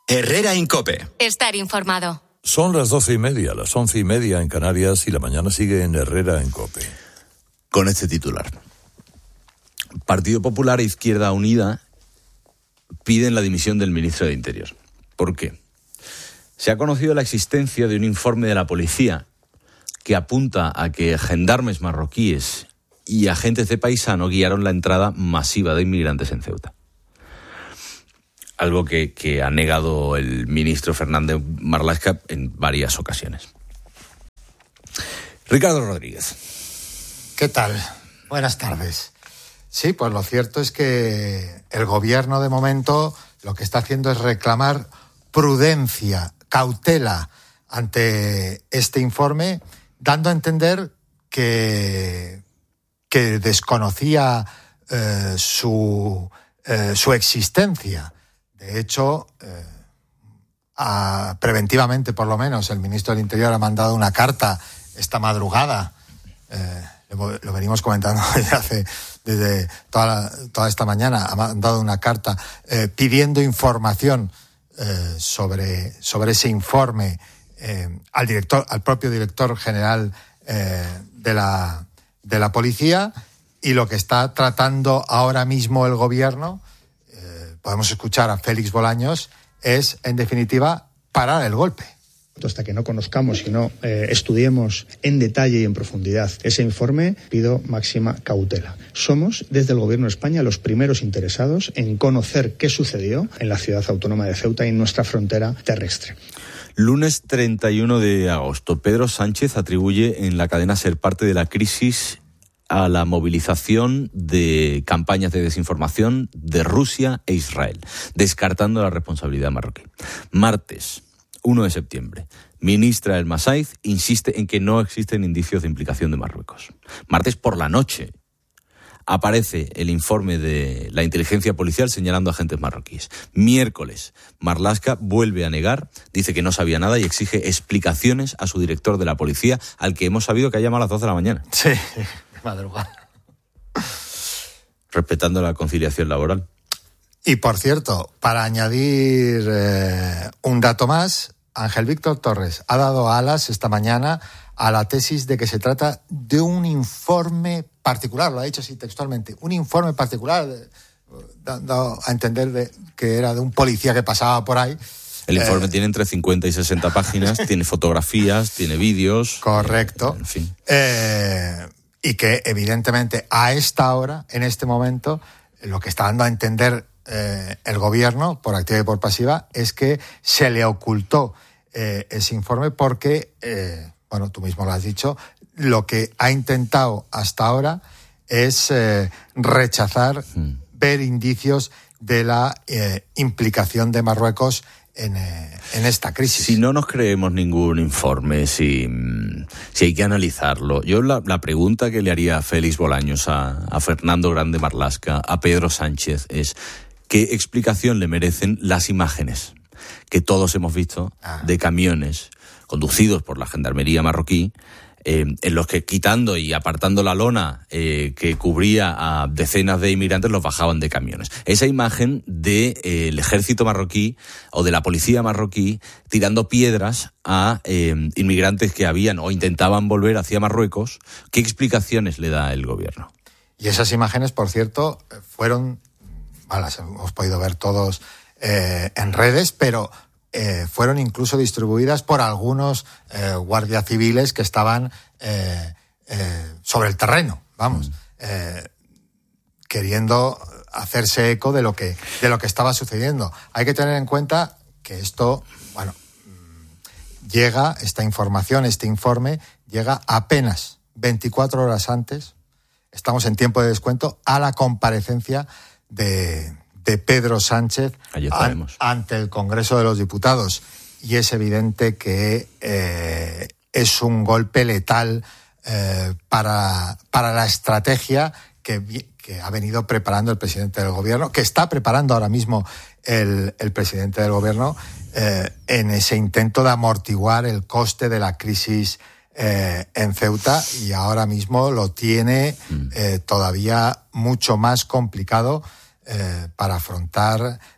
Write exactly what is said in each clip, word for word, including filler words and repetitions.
Herrera Incope. Estar informado. Son las doce y media, las once y media en Canarias y la mañana sigue en Herrera Incope. Con este titular. Partido Popular e Izquierda Unida piden la dimisión del ministro de Interior. ¿Por qué? Se ha conocido la existencia de un informe de la policía que apunta a que gendarmes marroquíes y agentes de paisano guiaron la entrada masiva de inmigrantes en Ceuta. Algo que, que ha negado el ministro Fernández Marlaska en varias ocasiones. Ricardo Rodríguez. ¿Qué tal? Buenas tardes. Sí, pues lo cierto es que el gobierno de momento lo que está haciendo es reclamar prudencia, cautela ante este informe, dando a entender que, que desconocía eh, su, eh, su existencia. De hecho, eh, a, preventivamente por lo menos, el ministro del Interior ha mandado una carta esta madrugada, eh, lo, lo venimos comentando desde hace, desde toda, la, toda esta mañana, ha mandado una carta eh, pidiendo información eh, sobre, sobre ese informe eh, al director, al propio director general eh, de la, de la policía, y lo que está tratando ahora mismo el gobierno, podemos escuchar a Félix Bolaños, es, en definitiva, parar el golpe. Hasta que no conozcamos y no eh, estudiemos en detalle y en profundidad ese informe, pido máxima cautela. Somos, desde el Gobierno de España, los primeros interesados en conocer qué sucedió en la ciudad autónoma de Ceuta y en nuestra frontera terrestre. Lunes treinta y uno de agosto, Pedro Sánchez atribuye en la cadena SER parte de la crisis a la movilización de campañas de desinformación de Rusia e Israel, descartando la responsabilidad marroquí. Martes, uno de septiembre, ministra El Masaiz insiste en que no existen indicios de implicación de Marruecos. Martes por la noche aparece el informe de la inteligencia policial señalando a agentes marroquíes. Miércoles, Marlaska vuelve a negar, dice que no sabía nada y exige explicaciones a su director de la policía, al que hemos sabido que ha llamado a las doce de la mañana. Sí, madrugada. Respetando la conciliación laboral. Y por cierto, para añadir eh, un dato más, Ángel Víctor Torres ha dado alas esta mañana a la tesis de que se trata de un informe particular, lo ha dicho así textualmente, un informe particular, dando a entender de, que era de un policía que pasaba por ahí. El informe eh, tiene entre cincuenta y sesenta páginas, tiene fotografías, tiene vídeos. Correcto. Eh, en fin. Eh, y que evidentemente a esta hora, en este momento, lo que está dando a entender eh, el gobierno, por activa y por pasiva, es que se le ocultó eh, ese informe porque, eh, bueno, tú mismo lo has dicho, lo que ha intentado hasta ahora es eh, rechazar, mm. ver indicios de la eh, implicación de Marruecos en, eh, en esta crisis. Si no nos creemos ningún informe, si, si hay que analizarlo, yo la, la pregunta que le haría a Félix Bolaños, a, a Fernando Grande Marlaska, a Pedro Sánchez es ¿qué explicación le merecen las imágenes que todos hemos visto ah. de camiones conducidos por la gendarmería marroquí, eh, en los que quitando y apartando la lona eh, que cubría a decenas de inmigrantes los bajaban de camiones? Esa imagen del de, eh, ejército marroquí o de la policía marroquí tirando piedras a eh, inmigrantes que habían o intentaban volver hacia Marruecos, ¿qué explicaciones le da el gobierno? Y esas imágenes, por cierto, fueron, bueno, las hemos podido ver todos eh, en redes, pero Eh, fueron incluso distribuidas por algunos eh, guardias civiles que estaban eh, eh, sobre el terreno, vamos, eh, queriendo hacerse eco de lo que de lo que estaba sucediendo. Hay que tener en cuenta que esto, bueno, llega, esta información, este informe, llega apenas veinticuatro horas antes, estamos en tiempo de descuento, a la comparecencia de... de Pedro Sánchez an, ante el Congreso de los Diputados. Y es evidente que eh, es un golpe letal eh, para, para la estrategia que, que ha venido preparando el presidente del Gobierno, que está preparando ahora mismo el, el presidente del Gobierno eh, en ese intento de amortiguar el coste de la crisis eh, en Ceuta, y ahora mismo lo tiene eh, todavía mucho más complicado Eh, para afrontar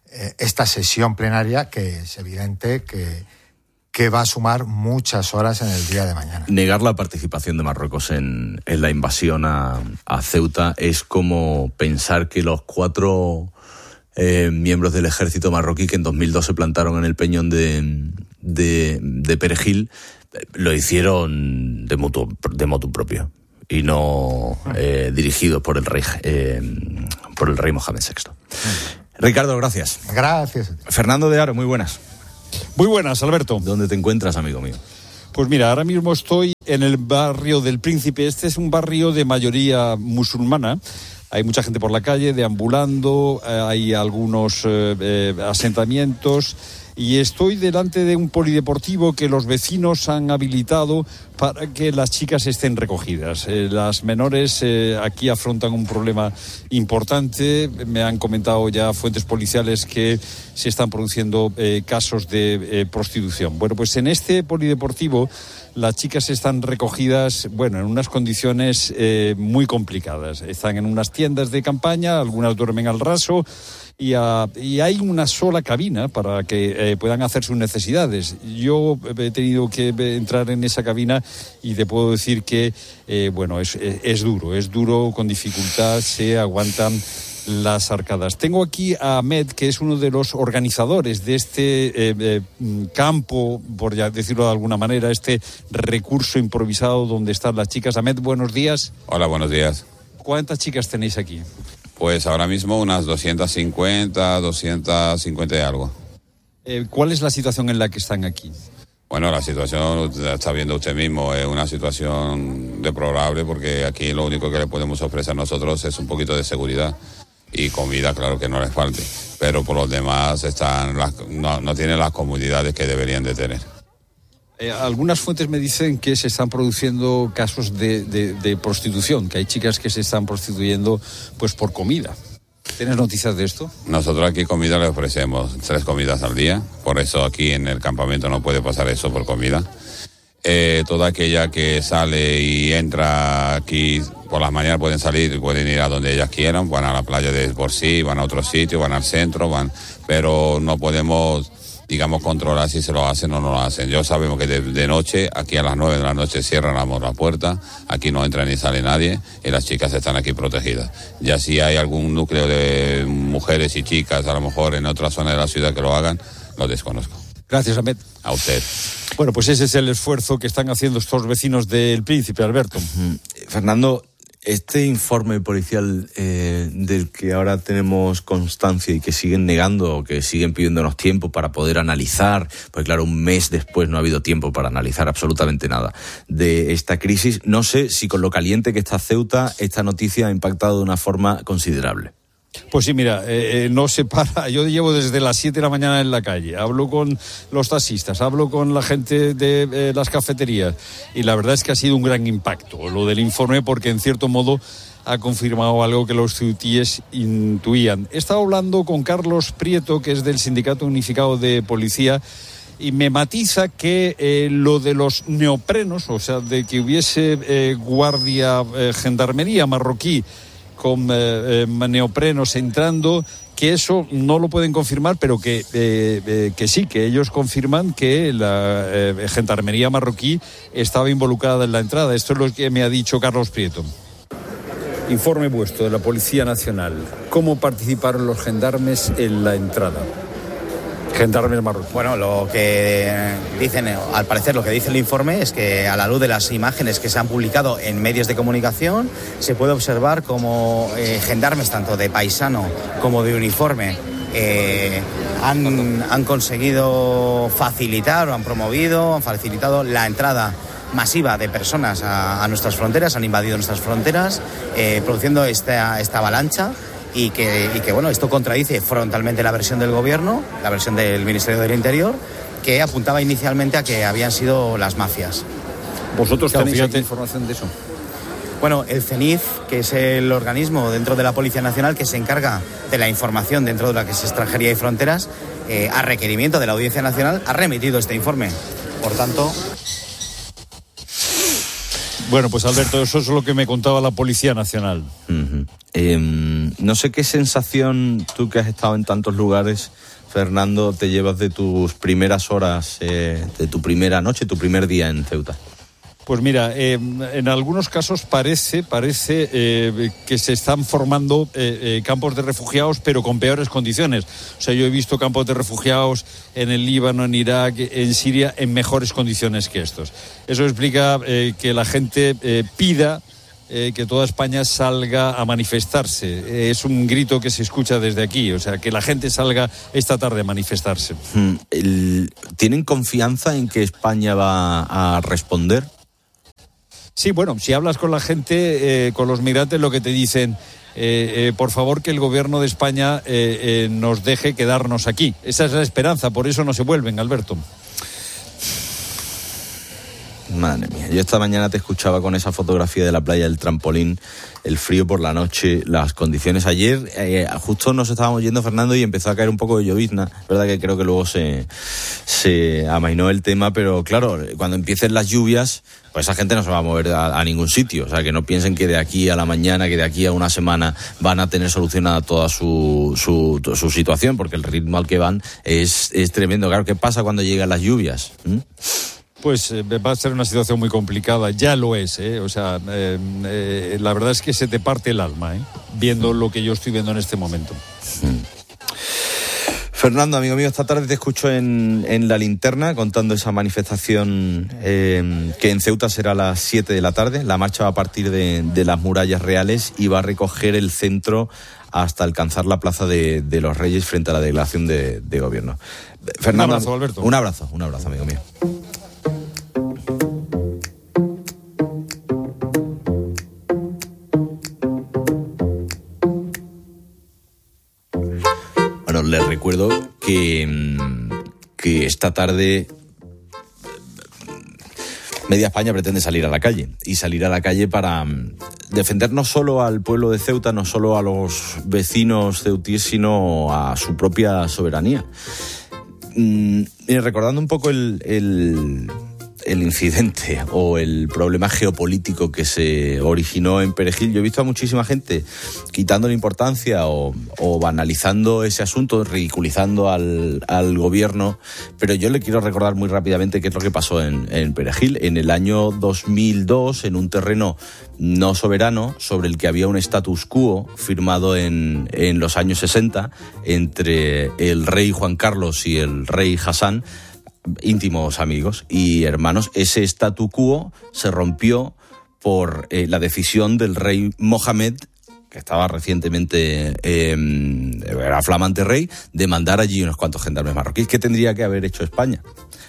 eh, esta sesión plenaria, que es evidente que, que va a sumar muchas horas en el día de mañana. Negar la participación de Marruecos en, en la invasión a, a Ceuta es como pensar que los cuatro eh, miembros del ejército marroquí que en dos mil dos se plantaron en el peñón de, de, de Perejil lo hicieron de motu, de motu propio y no eh, dirigidos por el rey eh, por el rey Mohamed sexto. Ricardo, gracias. Gracias. Fernando de Aro, muy buenas. Muy buenas, Alberto. ¿Dónde te encuentras, amigo mío? Pues mira, ahora mismo estoy en el barrio del Príncipe. Este es un barrio de mayoría musulmana. Hay mucha gente por la calle, deambulando, hay algunos eh, eh, asentamientos. Y estoy delante de un polideportivo que los vecinos han habilitado para que las chicas estén recogidas. Eh, las menores eh, aquí afrontan un problema importante. Me han comentado ya fuentes policiales que se están produciendo eh, casos de eh, prostitución. Bueno, pues en este polideportivo las chicas están recogidas, bueno, en unas condiciones eh, muy complicadas. Están en unas tiendas de campaña, algunas duermen al raso. Y, uh, y hay una sola cabina para que eh, puedan hacer sus necesidades. Yo he tenido que entrar en esa cabina y te puedo decir que, eh, bueno, es, es, es duro, es duro, con dificultad se aguantan las arcadas. Tengo aquí a Ahmed, que es uno de los organizadores de este eh, eh, campo, por ya decirlo de alguna manera, este recurso improvisado donde están las chicas. Ahmed, buenos días. Hola, buenos días. ¿Cuántas chicas tenéis aquí? Pues ahora mismo unas doscientas cincuenta, doscientas cincuenta y algo. Eh, ¿Cuál es la situación en la que están aquí? Bueno, la situación, está viendo usted mismo, es una situación deplorable porque aquí lo único que le podemos ofrecer nosotros es un poquito de seguridad y comida, claro que no les falte, pero por los demás están las, no, no tienen las comodidades que deberían de tener. Eh, algunas fuentes me dicen que se están produciendo casos de, de, de prostitución, que hay chicas que se están prostituyendo pues por comida. ¿Tienes noticias de esto? Nosotros aquí comida le ofrecemos tres comidas al día, por eso aquí en el campamento no puede pasar eso por comida. Eh, toda aquella que sale y entra aquí por las mañanas pueden salir, pueden ir a donde ellas quieran, van a la playa de por sí, van a otro sitio, van al centro, van, pero no podemos, digamos, controlar si se lo hacen o no lo hacen. Yo sabemos que de, de noche, aquí a las nueve de la noche cierran la puerta, aquí no entra ni sale nadie y las chicas están aquí protegidas. Ya si hay algún núcleo de mujeres y chicas, a lo mejor en otra zona de la ciudad que lo hagan, lo desconozco. Gracias, Ahmed. A usted. Bueno, pues ese es el esfuerzo que están haciendo estos vecinos del Príncipe, Alberto. Uh-huh. Fernando, este informe policial eh, del que ahora tenemos constancia y que siguen negando, que siguen pidiéndonos tiempo para poder analizar, porque claro, un mes después no ha habido tiempo para analizar absolutamente nada de esta crisis. No sé si con lo caliente que está Ceuta, esta noticia ha impactado de una forma considerable. Pues sí, mira, eh, eh, no se para. Yo llevo desde las siete de la mañana en la calle, hablo con los taxistas, hablo con la gente de eh, las cafeterías y la verdad es que ha sido un gran impacto lo del informe porque en cierto modo ha confirmado algo que los ceutíes intuían. He estado hablando con Carlos Prieto, que es del Sindicato Unificado de Policía, y me matiza que eh, lo de los neoprenos, o sea, de que hubiese eh, guardia, eh, gendarmería marroquí con eh, eh, neoprenos entrando, que eso no lo pueden confirmar, pero que, eh, eh, que sí, que ellos confirman que la eh, gendarmería marroquí estaba involucrada en la entrada. Esto es lo que me ha dicho Carlos Prieto. Informe vuestro de la Policía Nacional. ¿Cómo participaron los gendarmes en la entrada? Gendarmes marroquíes. Bueno, lo que dicen, al parecer lo que dice el informe es que a la luz de las imágenes que se han publicado en medios de comunicación se puede observar como eh, gendarmes tanto de paisano como de uniforme eh, han, han conseguido facilitar o han promovido, han facilitado la entrada masiva de personas a, a nuestras fronteras, han invadido nuestras fronteras eh, produciendo esta, esta avalancha. Y que, y que, bueno, esto contradice frontalmente la versión del gobierno, la versión del Ministerio del Interior, que apuntaba inicialmente a que habían sido las mafias. ¿Vosotros tenéis fíjate, información de eso? Bueno, el CENIF, que es el organismo dentro de la Policía Nacional que se encarga de la información dentro de la que es extranjería y fronteras, eh, a requerimiento de la Audiencia Nacional, ha remitido este informe. Por tanto... Bueno, pues Alberto, eso es lo que me contaba la Policía Nacional. Uh-huh. Eh, no sé qué sensación, tú que has estado en tantos lugares, Fernando, te llevas de tus primeras horas, eh, de tu primera noche, tu primer día en Ceuta? Pues mira, eh, en algunos casos parece, parece eh, que se están formando eh, eh, campos de refugiados, pero con peores condiciones. O sea, yo he visto campos de refugiados en el Líbano, en Irak, en Siria, en mejores condiciones que estos. Eso explica eh, que la gente eh, pida eh, que toda España salga a manifestarse. Eh, es un grito que se escucha desde aquí, o sea, que la gente salga esta tarde a manifestarse. Hmm, el, ¿Tienen confianza en que España va a responder? Sí, bueno, si hablas con la gente, eh, con los migrantes, lo que te dicen, eh, eh, por favor que el gobierno de España eh, eh, nos deje quedarnos aquí. Esa es la esperanza, por eso no se vuelven, Alberto. Madre mía, yo esta mañana te escuchaba con esa fotografía de la playa del trampolín, el frío por la noche, las condiciones. Ayer eh, justo nos estábamos yendo, Fernando, y empezó a caer un poco de llovizna. Es verdad que creo que luego se, se amainó el tema, pero claro, cuando empiecen las lluvias, pues esa gente no se va a mover a, a ningún sitio. O sea, que no piensen que de aquí a la mañana, que de aquí a una semana van a tener solucionada toda su, su, su situación, porque el ritmo al que van es, es tremendo. Claro, ¿qué pasa cuando llegan las lluvias? ¿Mm? Pues eh, va a ser una situación muy complicada, ya lo es, ¿eh? O sea, eh, eh, la verdad es que se te parte el alma, ¿eh? Viendo lo que yo estoy viendo en este momento. Hmm. Fernando, amigo mío, esta tarde te escucho en, en La Linterna contando esa manifestación eh, que en Ceuta será a las siete de la tarde. La marcha va a partir de, de las murallas reales y va a recoger el centro hasta alcanzar la Plaza de, de los Reyes frente a la delegación de, de gobierno. Fernando, un abrazo, Alberto. Un abrazo, un abrazo, amigo mío. Bueno, les recuerdo que, que esta tarde Media España pretende salir a la calle, y salir a la calle para defender no solo al pueblo de Ceuta, no solo a los vecinos ceutíes, sino a su propia soberanía. Mm, recordando un poco el, el, el incidente o el problema geopolítico que se originó en Perejil, yo he visto a muchísima gente quitándole importancia o, o banalizando ese asunto, ridiculizando al, al gobierno, pero yo le quiero recordar muy rápidamente qué es lo que pasó en, en Perejil. En el año dos mil dos, en un terreno no soberano, sobre el que había un status quo firmado en, en los años sesenta entre el rey Juan Carlos y el rey Hassan, íntimos amigos y hermanos, ese statu quo se rompió por eh, la decisión del rey Mohamed, que estaba recientemente, eh, era flamante rey, de mandar allí unos cuantos gendarmes marroquíes. ¿Qué tendría que haber hecho España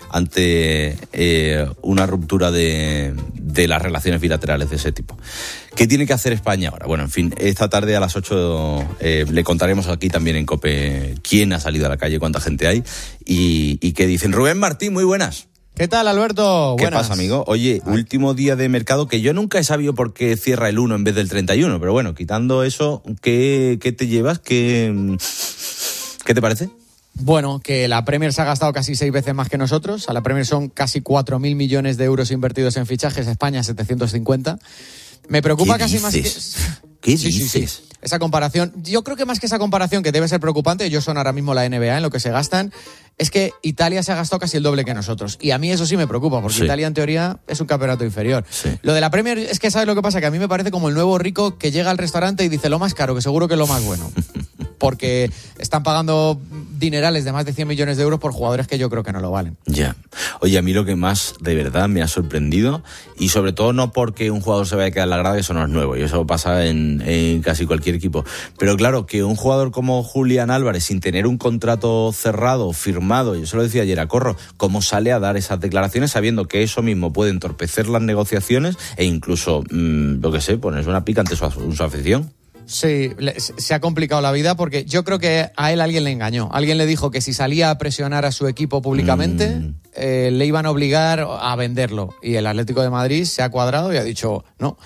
ante eh, una ruptura de, de las relaciones bilaterales de ese tipo? ¿Qué tiene que hacer España ahora? Bueno, en fin, esta tarde a las ocho eh, le contaremos aquí también en COPE quién ha salido a la calle, cuánta gente hay y, y qué dicen. Rubén Martín, muy buenas. ¿Qué tal, Alberto? ¿Qué Buenas. pasa, amigo? Oye, Ay. último día de mercado, que yo nunca he sabido por qué cierra el uno en vez del treinta y uno, pero bueno, quitando eso, ¿qué, qué te llevas? ¿Qué, ¿Qué te parece? Bueno, que la Premier se ha gastado casi seis veces más que nosotros. A la Premier son casi cuatro mil millones de euros invertidos en fichajes, España setecientos cincuenta. Me preocupa casi dices? más que... ¿Qué sí, dices? Sí, sí. Esa comparación, yo creo que más que esa comparación, que debe ser preocupante, ellos son ahora mismo la N B A en lo que se gastan, es que Italia se ha gastado casi el doble que nosotros. Y a mí eso sí me preocupa, porque sí. Italia en teoría es un campeonato inferior. Sí. Lo de la Premier es que, ¿sabes lo que pasa? Que a mí me parece como el nuevo rico que llega al restaurante y dice lo más caro, que seguro que es lo más bueno. Porque están pagando dinerales de más de cien millones de euros por jugadores que yo creo que no lo valen. Ya. Oye, a mí lo que más de verdad me ha sorprendido, y sobre todo no porque un jugador se vaya a quedar en la grada, eso no es nuevo, y eso pasa en, en casi cualquier equipo. Pero claro, que un jugador como Julián Álvarez, sin tener un contrato cerrado, firmado, yo se lo decía ayer a Corro, cómo sale a dar esas declaraciones sabiendo que eso mismo puede entorpecer las negociaciones e incluso, mmm, lo que sé, ponerse una pica ante su, su afición. Sí, se ha complicado la vida porque yo creo que a él alguien le engañó. Alguien le dijo que si salía a presionar a su equipo públicamente, mm. eh, le iban a obligar a venderlo. Y el Atlético de Madrid se ha cuadrado y ha dicho, no,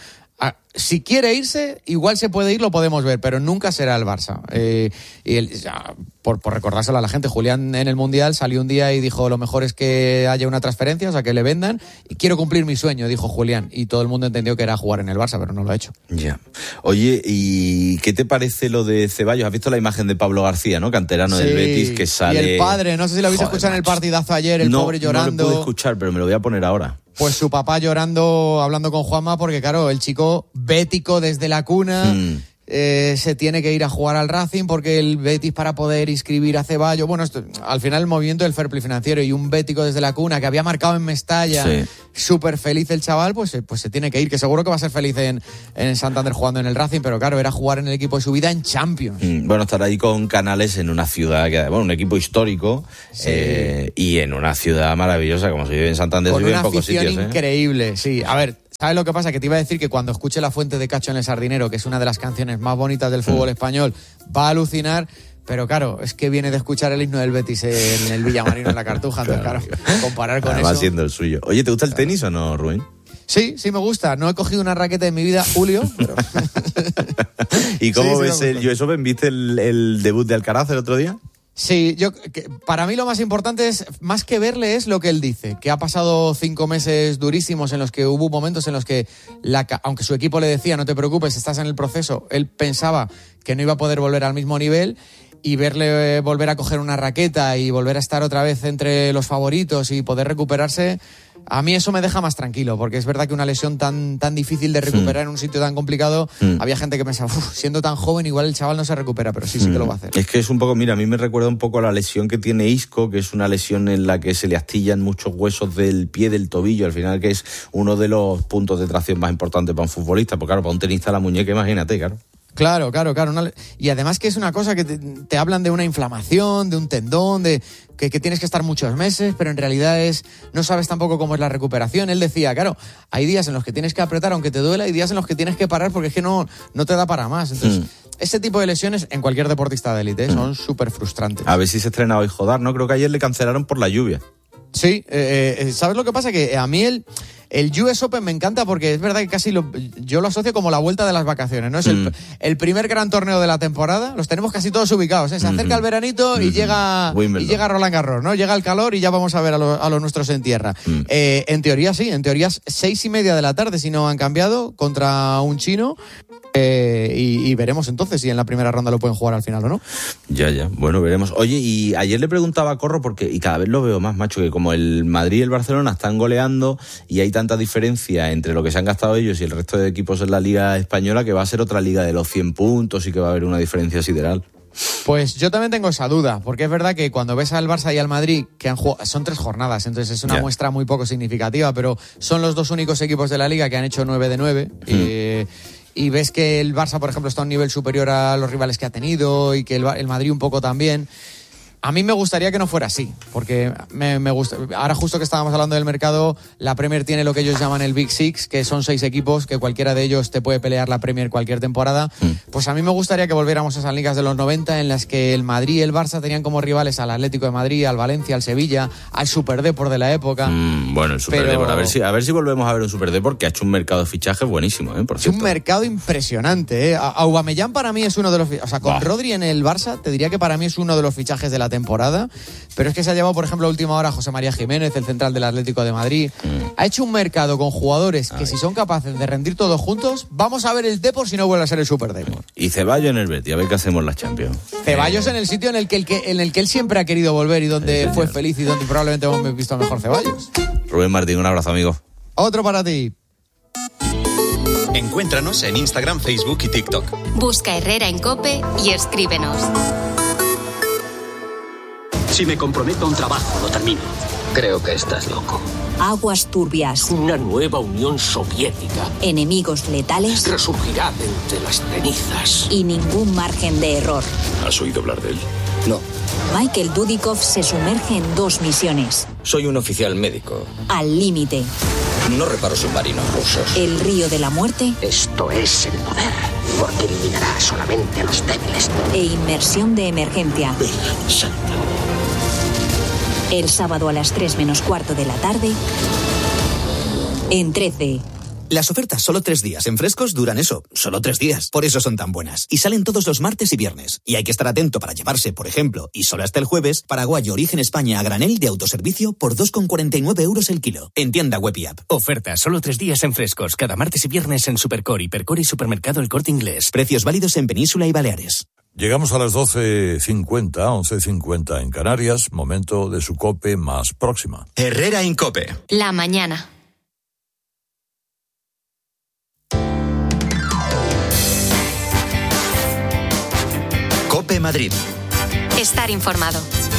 Ah, si quiere irse, igual se puede ir, lo podemos ver, pero nunca será el Barça. Eh, y el, ya, por, por recordárselo a la gente, Julián en el Mundial salió un día y dijo, lo mejor es que haya una transferencia, o sea, que le vendan, y quiero cumplir mi sueño, dijo Julián. Y todo el mundo entendió que era jugar en el Barça, pero no lo ha hecho. Ya. Oye, ¿y qué te parece lo de Ceballos? ¿Has visto la imagen de Pablo García, ¿no? Canterano Sí, del Betis, que sale... Y el padre, no sé si lo habéis Joder, escuchado en el macho. partidazo ayer, el no, pobre llorando. No lo pude escuchar, pero me lo voy a poner ahora. Pues su papá llorando, hablando con Juanma, porque claro, el chico bético desde la cuna, Mm. eh, se tiene que ir a jugar al Racing porque el Betis para poder inscribir a Ceballos, bueno, esto, al final el movimiento del fair play financiero, y un bético desde la cuna que había marcado en Mestalla, Sí. súper feliz el chaval, pues, pues se tiene que ir, que seguro que va a ser feliz en, en Santander jugando en el Racing, pero claro, era jugar en el equipo de su vida en Champions. Mm, Bueno, estar ahí con Canales en una ciudad, que bueno, un equipo histórico, Sí. eh, y en una ciudad maravillosa, como se vive en Santander, Con se vive una en pocos afición sitios, ¿eh? increíble, sí. A ver, ¿sabes lo que pasa? Que te iba a decir que cuando escuche La Fuente de Cacho en el Sardinero, que es una de las canciones más bonitas del fútbol español, va a alucinar, pero claro, es que viene de escuchar el himno del Betis en el Villamarino en la Cartuja, entonces claro, comparar con Además, eso... siendo el suyo. Oye, ¿te gusta el tenis o no, Rubén? Sí, sí me gusta. No he cogido una raqueta en mi vida, Julio, pero... ¿Y cómo Sí, sí, ves me el gusta. U S Open? ¿Viste el, el debut de Alcaraz el otro día? Sí, yo que, para mí lo más importante es, más que verle, es lo que él dice, que ha pasado cinco meses durísimos en los que hubo momentos en los que, la, aunque su equipo le decía, no te preocupes, estás en el proceso, él pensaba que no iba a poder volver al mismo nivel, y verle eh, volver a coger una raqueta y volver a estar otra vez entre los favoritos y poder recuperarse, a mí eso me deja más tranquilo, porque es verdad que una lesión tan, tan difícil de recuperar en un sitio tan complicado, Mm. había gente que pensaba, "Uf, siendo tan joven igual el chaval no se recupera", pero sí, sí que lo va a hacer. Es que es un poco, mira, a mí me recuerda un poco a la lesión que tiene Isco, que es una lesión en la que se le astillan muchos huesos del pie, del tobillo, al final, que es uno de los puntos de tracción más importantes para un futbolista, porque claro, para un tenista la muñeca, imagínate, claro. Claro, claro, claro. Una- y además que es una cosa que te, te hablan de una inflamación, de un tendón, de que, que tienes que estar muchos meses, pero en realidad es no sabes tampoco cómo es la recuperación. Él decía, claro, hay días en los que tienes que apretar aunque te duela, y días en los que tienes que parar porque es que no, no te da para más. Entonces, Mm. ese tipo de lesiones en cualquier deportista de élite, ¿eh? son súper frustrantes. A ver si se estrena hoy Jodar, ¿no? Creo que ayer le cancelaron por la lluvia. Sí, eh, eh, ¿sabes lo que pasa? Que a mí el, el U S Open me encanta porque es verdad que casi lo, yo lo asocio como la vuelta de las vacaciones, ¿no? Es el, Mm. el primer gran torneo de la temporada, los tenemos casi todos ubicados, ¿eh? Se acerca el veranito y, Ujú. llega, y Wimbledon. llega Roland Garros, ¿no? Llega el calor y ya vamos a ver a, lo- a los nuestros en tierra. Mm. Eh, en teoría sí, en teoría es seis y media de la tarde, si no han cambiado, contra un chino. Eh, y, y veremos entonces si en la primera ronda lo pueden jugar al final o no. Ya, ya. Bueno, veremos. Oye, y ayer le preguntaba a Corro, porque, y cada vez lo veo más, macho, que como el Madrid y el Barcelona están goleando y hay tanta diferencia entre lo que se han gastado ellos y el resto de equipos en la Liga Española, que va a ser otra liga de los cien puntos y que va a haber una diferencia sideral. Pues yo también tengo esa duda, porque es verdad que cuando ves al Barça y al Madrid, que han jugado, son tres jornadas, entonces es una Ya. muestra muy poco significativa, pero son los dos únicos equipos de la Liga que han hecho nueve de nueve. Eh, y ves que el Barça, por ejemplo, está a un nivel superior a los rivales que ha tenido y que el, Ba- el Madrid un poco también. A mí me gustaría que no fuera así, porque me, me gusta. Ahora justo que estábamos hablando del mercado, la Premier tiene lo que ellos llaman el Big Six, que son seis equipos, que cualquiera de ellos te puede pelear la Premier cualquier temporada. Pues a mí me gustaría que volviéramos a esas ligas de los noventa en las que el Madrid y el Barça tenían como rivales al Atlético de Madrid, al Valencia, al Sevilla, al Super Depor de la época. Mm, bueno, el Super Pero- Depor. A ver si, a ver si volvemos a ver un Super Depor que ha hecho un mercado de fichajes buenísimo, ¿eh? Por Es un cierto. mercado impresionante, ¿eh? A- Aubameyang para mí es uno de los... fi- O sea, con Buah. Rodri en el Barça, te diría que para mí es uno de los fichajes de la temporada. Pero es que se ha llevado, por ejemplo, a última hora a José María Jiménez, el central del Atlético de Madrid. Ha hecho un mercado con jugadores que, si son capaces de rendir todos juntos, vamos a ver el Depor si no vuelve a ser el Super Depor. Y Ceballos en el Betis, a ver qué hacemos las Champions. Ceballos en el sitio en el que, el que, en el que él siempre ha querido volver y donde Sí, fue señor. feliz y donde probablemente hemos visto mejor Ceballos. Rubén Martín, un abrazo, amigo. Otro para ti. Encuéntranos en Instagram, Facebook y TikTok. Busca Herrera en COPE y escríbenos. Si me comprometo a un trabajo, lo termino. Creo que estás loco. Aguas turbias. Una nueva Unión Soviética Enemigos letales. resurgirá de entre las cenizas. Y ningún margen de error. ¿Has oído hablar de él? No. Michael Dudikoff se sumerge en dos misiones. Soy un oficial médico. Al límite. No reparo submarinos rusos. El río de la muerte. Esto es el poder, porque eliminará solamente a los débiles. E inmersión de emergencia. Virgen Santa. El sábado a las tres menos cuarto de la tarde. En trece. Las ofertas solo tres días en Frescos duran eso, solo tres días. Por eso son tan buenas. Y salen todos los martes y viernes. Y hay que estar atento para llevarse, por ejemplo, y solo hasta el jueves, paraguayo origen España a granel de autoservicio por dos con cuarenta y nueve euros el kilo. En tienda web y app. Oferta solo tres días en Frescos. Cada martes y viernes en Supercor, Hipercor y Supermercado El Corte Inglés. Precios válidos en Península y Baleares. Llegamos a las doce cincuenta, once cincuenta en Canarias, momento de su COPE más próxima. Herrera en COPE. La mañana. COPE Madrid. Estar informado.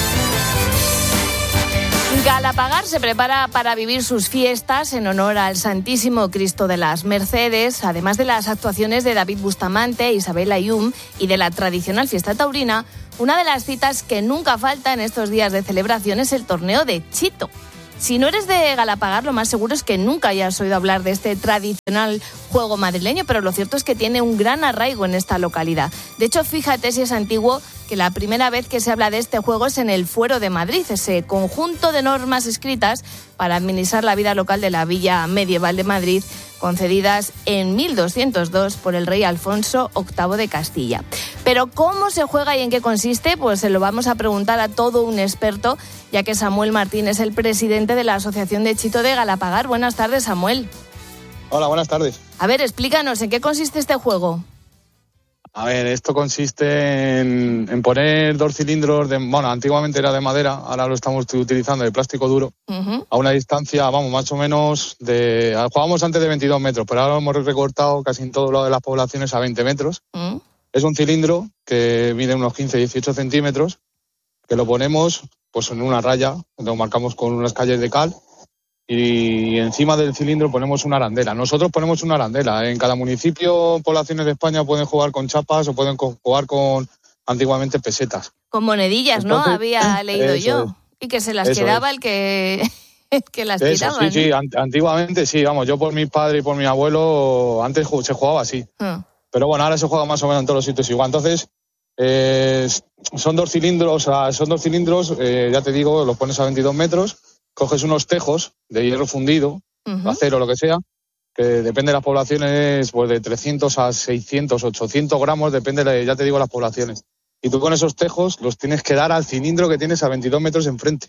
Galapagar se prepara para vivir sus fiestas en honor al Santísimo Cristo de las Mercedes, además de las actuaciones de David Bustamante, Isabel Ayum y de la tradicional fiesta taurina. Una de las citas que nunca falta en estos días de celebración es el torneo de Chito. Si no eres de Galapagar, lo más seguro es que nunca hayas oído hablar de este tradicional juego madrileño, pero lo cierto es que tiene un gran arraigo en esta localidad. De hecho, fíjate si es antiguo, que la primera vez que se habla de este juego es en el Fuero de Madrid, ese conjunto de normas escritas para administrar la vida local de la Villa Medieval de Madrid, concedidas en mil doscientos dos por el rey Alfonso octavo de Castilla. Pero ¿cómo se juega y en qué consiste? Pues se lo vamos a preguntar a todo un experto, ya que Samuel Martín es el presidente de la Asociación de Chito de Galapagar. Buenas tardes, Samuel. Hola, buenas tardes. A ver, explícanos, ¿en qué consiste este juego? A ver, esto consiste en, en poner dos cilindros, de, bueno, antiguamente era de madera, ahora lo estamos utilizando de plástico duro, uh-huh. a una distancia, vamos, más o menos, de jugábamos antes de veintidós metros, pero ahora lo hemos recortado casi en todo lado de las poblaciones a veinte metros. Uh-huh. Es un cilindro que mide unos quince a dieciocho centímetros, que lo ponemos pues en una raya, lo marcamos con unas calles de cal, y encima del cilindro ponemos una arandela. Nosotros ponemos una arandela. En cada municipio, poblaciones de España pueden jugar con chapas o pueden jugar con, antiguamente, pesetas. Con monedillas, Entonces, ¿no? Había leído yo. Es. Y que se las eso quedaba es. el que, que las eso, tiraban. Sí, ¿eh? sí, antiguamente sí, vamos, yo por mi padre y por mi abuelo, antes se jugaba así. Hmm. Pero bueno, ahora se juega más o menos en todos los sitios igual. Entonces, eh, son dos cilindros, o sea, son dos cilindros, eh, ya te digo, los pones a veintidós metros. Coges unos tejos de hierro fundido, uh-huh. acero, lo que sea, que depende de las poblaciones, pues de trescientos a seiscientos, ochocientos gramos, depende, de, ya te digo, las poblaciones. Y tú con esos tejos los tienes que dar al cilindro que tienes a veintidós metros enfrente.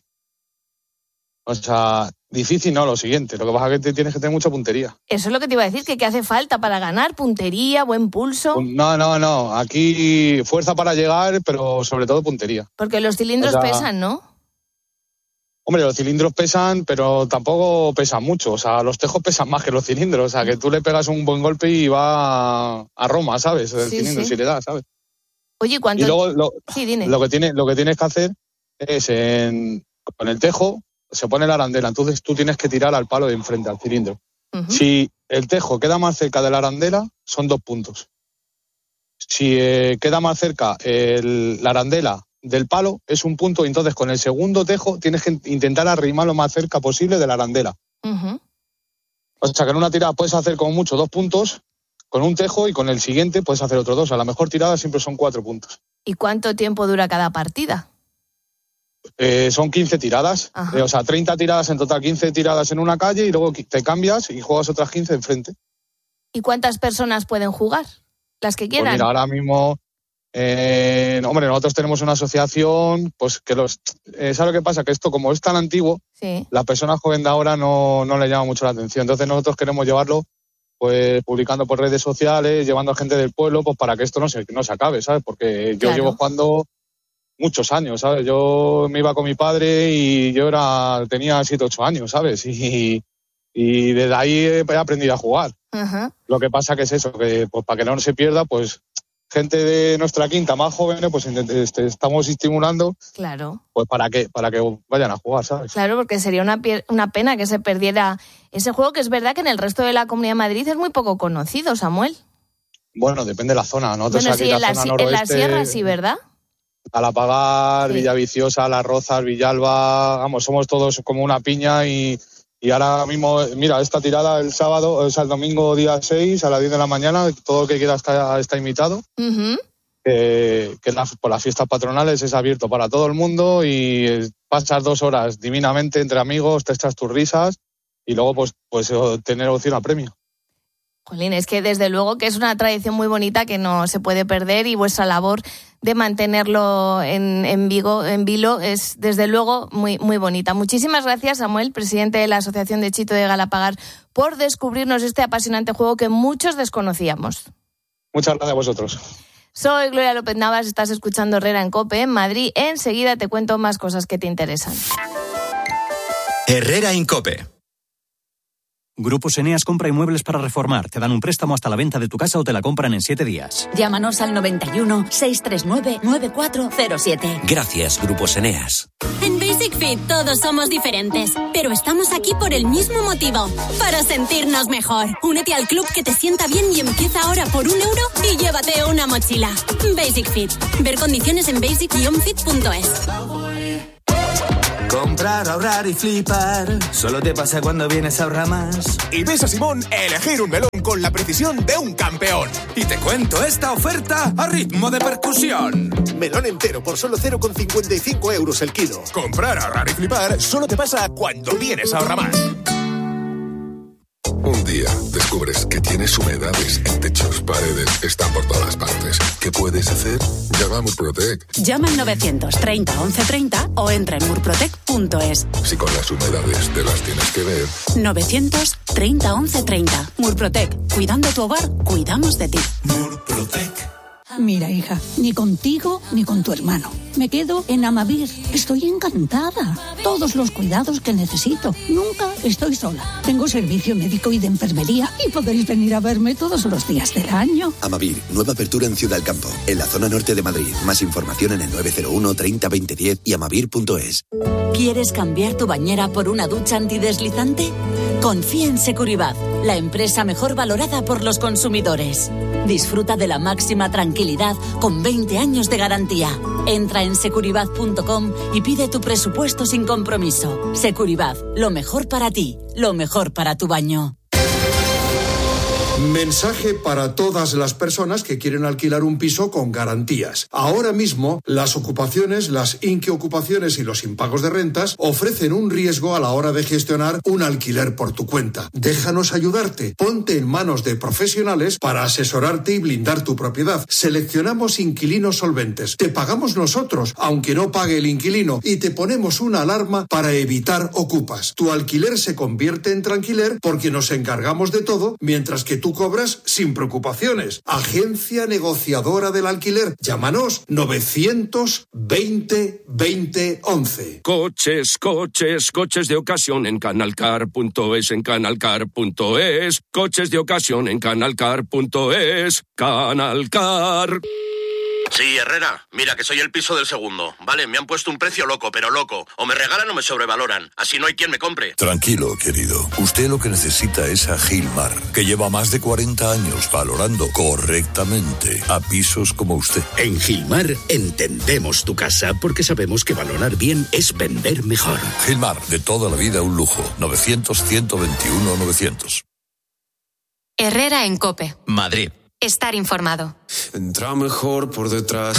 O sea, difícil no, lo siguiente, lo que pasa es que te tienes que tener mucha puntería. Eso es lo que te iba a decir, que ¿qué hace falta para ganar? ¿Puntería, buen pulso? No, no, no, aquí fuerza para llegar, pero sobre todo puntería. Porque los cilindros o sea, pesan, ¿no? Hombre, los cilindros pesan, pero tampoco pesan mucho. O sea, los tejos pesan más que los cilindros. O sea, que tú le pegas un buen golpe y va a Roma, ¿sabes? El sí, cilindro, sí. si le das, ¿sabes? Oye, ¿cuánto? Y luego lo, sí, dime. lo, que, tiene, lo que tienes que hacer es, en, con el tejo, se pone la arandela. Entonces tú tienes que tirar al palo de enfrente, al cilindro. Uh-huh. Si el tejo queda más cerca de la arandela, son dos puntos. Si eh, queda más cerca el, la arandela del palo, es un punto, y entonces con el segundo tejo tienes que intentar arrimar lo más cerca posible de la arandela. Uh-huh. O sea que en una tirada puedes hacer como mucho dos puntos con un tejo y con el siguiente puedes hacer otros dos. A la mejor tirada siempre son cuatro puntos. ¿Y cuánto tiempo dura cada partida? Eh, son quince tiradas, eh, o sea, treinta tiradas en total, quince tiradas en una calle y luego te cambias y juegas otras quince enfrente. ¿Y cuántas personas pueden jugar? Las que quieran. Pues mira, ahora mismo... Eh, hombre, nosotros tenemos una asociación, pues que los... Eh, ¿Sabes lo que pasa? Que esto, como es tan antiguo, sí. las personas jóvenes de ahora no, no le llama mucho la atención. Entonces nosotros queremos llevarlo, pues, publicando por redes sociales, llevando a gente del pueblo, pues para que esto no se, no se acabe, ¿sabes? Porque yo claro. llevo jugando muchos años, ¿sabes? Yo me iba con mi padre y yo era tenía siete, ocho años, ¿sabes? Y, y desde ahí he aprendido a jugar. Uh-huh. Lo que pasa que es eso, que pues para que no se pierda, pues... gente de nuestra quinta más jóvenes, pues estamos estimulando, claro, pues para que para que vayan a jugar, ¿sabes? Claro, porque sería una, una pena que se perdiera ese juego, que es verdad que en el resto de la Comunidad de Madrid es muy poco conocido, Samuel. Bueno, depende de la zona, ¿no? Bueno, sí, en la, en la sierra sí, ¿verdad? Galapagar, sí. Villaviciosa, Las Rozas, Villalba, vamos, somos todos como una piña y... Y ahora mismo, mira, esta tirada el sábado, o sea, el domingo día seis a las diez de la mañana, todo el que quiera está, está invitado. Uh-huh. Eh, que la, por las fiestas patronales es abierto para todo el mundo y pasas dos horas divinamente entre amigos, te echas tus risas y luego pues, pues tener opción a premio. Jolín, es que desde luego que es una tradición muy bonita que no se puede perder, y vuestra labor de mantenerlo en, en, Vigo, en vilo es desde luego muy, muy bonita. Muchísimas gracias, Samuel, presidente de la Asociación de Chito de Galapagar, por descubrirnos este apasionante juego que muchos desconocíamos. Muchas gracias a vosotros. Soy Gloria López Navas, estás escuchando Herrera en COPE en Madrid. Enseguida te cuento más cosas que te interesan. Herrera en COPE. Grupos Eneas compra inmuebles para reformar. Te dan un préstamo hasta la venta de tu casa o te la compran en siete días. Llámanos al noventa y uno, seiscientos treinta y nueve, noventa y cuatro cero siete. Gracias, Grupos Eneas. En Basic Fit todos somos diferentes, pero estamos aquí por el mismo motivo, para sentirnos mejor. Únete al club que te sienta bien y empieza ahora por un euro y llévate una mochila. Basic Fit. Ver condiciones en basic guion fit punto es. Comprar, ahorrar y flipar. Solo te pasa cuando vienes a Ahorra Más. Y ves a Simón elegir un melón con la precisión de un campeón. Y te cuento esta oferta a ritmo de percusión. Melón entero por solo cero coma cincuenta y cinco euros el kilo. Comprar, ahorrar y flipar solo te pasa cuando vienes a Ahorra Más. Un día descubres que tienes humedades en techos, paredes, están por todas partes. ¿Qué puedes hacer? Llama a Murprotec. Llama al novecientos treinta once treinta o entra en murprotec punto es. Si con las humedades te las tienes que ver. novecientos treinta once treinta. Murprotec. Cuidando tu hogar, cuidamos de ti. Murprotec. Mira, hija, ni contigo ni con tu hermano. Me quedo en Amavir. Estoy encantada. Todos los cuidados que necesito. Nunca estoy sola. Tengo servicio médico y de enfermería y podéis venir a verme todos los días del año. Amavir, nueva apertura en Ciudad del Campo, en la zona norte de Madrid. Más información en el nueve cero uno, treinta, veinte, diez y amavir punto es. ¿Quieres cambiar tu bañera por una ducha antideslizante? Confía en Securibat, la empresa mejor valorada por los consumidores. Disfruta de la máxima tranquilidad con veinte años de garantía. Entra en securibat punto com y pide tu presupuesto sin compromiso. Securibat, lo mejor para ti, lo mejor para tu baño. Mensaje para todas las personas que quieren alquilar un piso con garantías. Ahora mismo, las ocupaciones, las inquiocupaciones y los impagos de rentas ofrecen un riesgo a la hora de gestionar un alquiler por tu cuenta. Déjanos ayudarte. Ponte en manos de profesionales para asesorarte y blindar tu propiedad. Seleccionamos inquilinos solventes. Te pagamos nosotros, aunque no pague el inquilino, y te ponemos una alarma para evitar ocupas. Tu alquiler se convierte en tranquiler porque nos encargamos de todo, mientras que tú Tú cobras sin preocupaciones. Agencia negociadora del alquiler. Llámanos novecientos veinte veinte once. Coches, coches, coches de ocasión en canalcar punto es, en canalcar punto es. Coches de ocasión en canalcar punto es. Canalcar. Sí, Herrera, mira que soy el piso del segundo. Vale, me han puesto un precio loco, pero loco. O me regalan o me sobrevaloran. Así no hay quien me compre. Tranquilo, querido. Usted lo que necesita es a Gilmar, que lleva más de cuarenta años valorando correctamente a pisos como usted. En Gilmar entendemos tu casa porque sabemos que valorar bien es vender mejor. Gilmar, de toda la vida un lujo. novecientos, ciento veintiuno, novecientos. Herrera en COPE. Madrid. Estar informado. Entra mejor por detrás.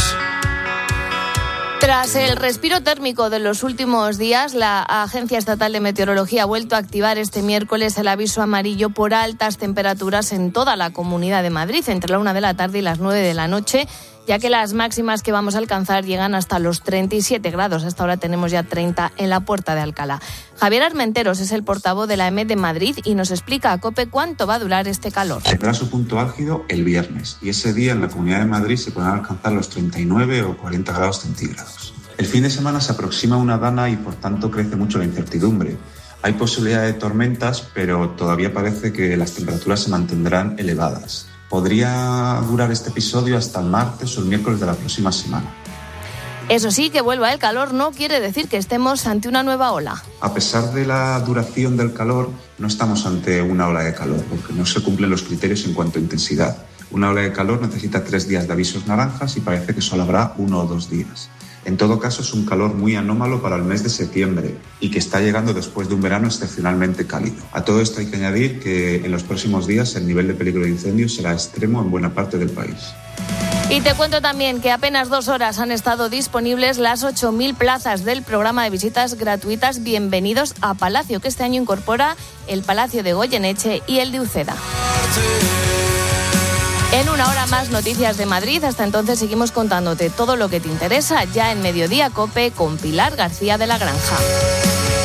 Tras el respiro térmico de los últimos días, la Agencia Estatal de Meteorología ha vuelto a activar este miércoles el aviso amarillo por altas temperaturas en toda la Comunidad de Madrid, entre la una de la tarde y las nueve de la noche, ya que las máximas que vamos a alcanzar llegan hasta los treinta y siete grados. Hasta ahora tenemos ya treinta en la Puerta de Alcalá. Javier Armenteros es el portavoz de la E M E de Madrid y nos explica a COPE cuánto va a durar este calor. Tendrá su punto álgido el viernes y ese día en la Comunidad de Madrid se podrán alcanzar los treinta y nueve o cuarenta grados centígrados. El fin de semana se aproxima una dana y por tanto crece mucho la incertidumbre. Hay posibilidad de tormentas, pero todavía parece que las temperaturas se mantendrán elevadas. Podría durar este episodio hasta el martes o el miércoles de la próxima semana. Eso sí, que vuelva el calor no quiere decir que estemos ante una nueva ola. A pesar de la duración del calor, no estamos ante una ola de calor, porque no se cumplen los criterios en cuanto a intensidad. Una ola de calor necesita tres días de avisos naranjas y parece que solo habrá uno o dos días. En todo caso, es un calor muy anómalo para el mes de septiembre y que está llegando después de un verano excepcionalmente cálido. A todo esto hay que añadir que en los próximos días el nivel de peligro de incendios será extremo en buena parte del país. Y te cuento también que apenas dos horas han estado disponibles las ocho mil plazas del programa de visitas gratuitas Bienvenidos a Palacio, que este año incorpora el Palacio de Goyeneche y el de Uceda. En una hora más noticias de Madrid. Hasta entonces seguimos contándote todo lo que te interesa ya en Mediodía COPE con Pilar García de la Granja.